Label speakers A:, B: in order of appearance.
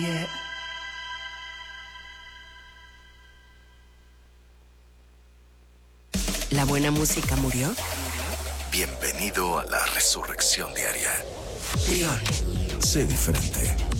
A: ¿La buena música murió?
B: Bienvenido a la resurrección diaria.
A: Trión.
B: Sé diferente.